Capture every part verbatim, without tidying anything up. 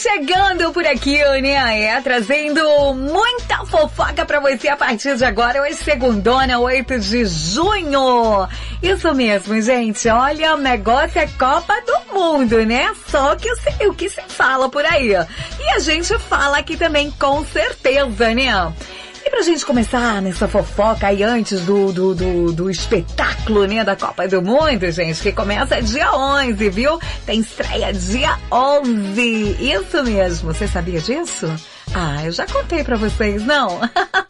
chegando por aqui, né? É, trazendo muita fofoca pra você a partir de agora. Hoje, segundona, oito de junho. Isso mesmo, gente. Olha, o negócio é Copa do Mundo, né? Só que o que se fala por aí. E a gente fala aqui também, com certeza, né? E pra gente começar nessa fofoca aí antes do, do, do, do espetáculo, né, da Copa do Mundo, gente, que começa dia onze, viu? Tem estreia dia onze. Isso mesmo. Você sabia disso? Ah, eu já contei pra vocês, não?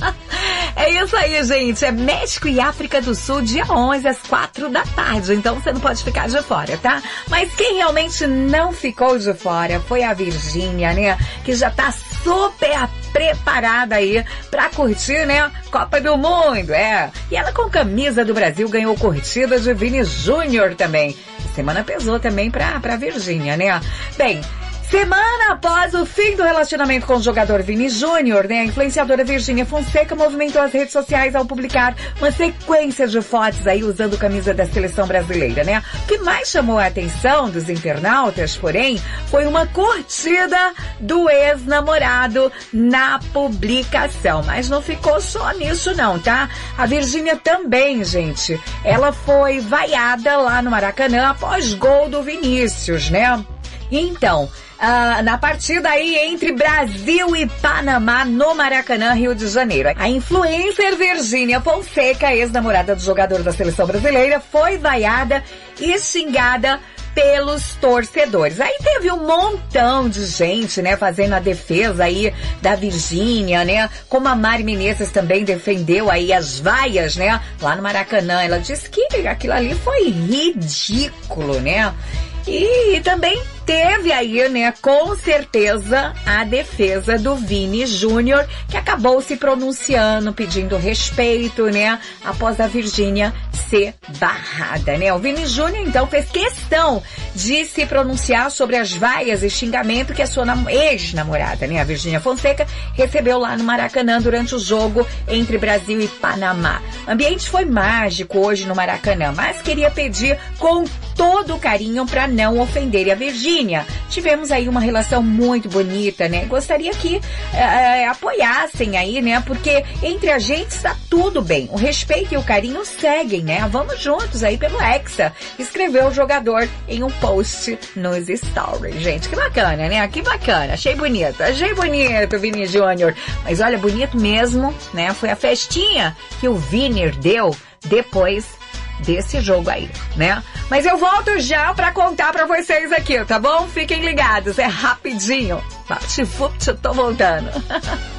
É isso aí, gente. É México e África do Sul, dia onze, às quatro da tarde. Então você não pode ficar de fora, tá? Mas quem realmente não ficou de fora foi a Virgínia, né? Que já tá super preparada aí pra curtir, né? Copa do Mundo, é. E ela com camisa do Brasil ganhou curtida de Vini Júnior também. Semana pesou também pra, pra Virgínia, né? Bem, semana após o fim do relacionamento com o jogador Vini Júnior, né, a influenciadora Virgínia Fonseca movimentou as redes sociais ao publicar uma sequência de fotos aí usando camisa da seleção brasileira, né? O que mais chamou a atenção dos internautas, porém, foi uma curtida do ex-namorado na publicação. Mas não ficou só nisso não, tá? A Virgínia também, gente, ela foi vaiada lá no Maracanã após gol do Vinícius, né? Então, Uh, na partida aí entre Brasil e Panamá no Maracanã, Rio de Janeiro. A influencer Virgínia Fonseca, ex-namorada do jogador da seleção brasileira, foi vaiada e xingada pelos torcedores. Aí teve um montão de gente, né, fazendo a defesa aí da Virgínia, né, como a Mari Menezes também defendeu aí as vaias, né, lá no Maracanã. Ela disse que aquilo ali foi ridículo, né. E também teve aí, né, com certeza, a defesa do Vini Júnior, que acabou se pronunciando, pedindo respeito, né, após a Virgínia ser barrada, né. O Vini Júnior, então, fez questão de se pronunciar sobre as vaias e xingamento que a sua ex-namorada, né, a Virgínia Fonseca, recebeu lá no Maracanã durante o jogo entre Brasil e Panamá. O ambiente foi mágico hoje no Maracanã, mas queria pedir com todo o carinho para não ofender a Virgínia. Tivemos aí uma relação muito bonita, né? Gostaria que é, apoiassem aí, né? Porque entre a gente está tudo bem. O respeito e o carinho seguem, né? Vamos juntos aí pelo Hexa. Escreveu o jogador em um post nos stories. Gente, que bacana, né? Que bacana. Achei bonito. Achei bonito, Vini Júnior. Mas olha, bonito mesmo, né? Foi a festinha que o Vini deu depois desse jogo aí, né? Mas eu volto já pra contar pra vocês aqui, tá bom? Fiquem ligados, é rapidinho. Bate, tô voltando.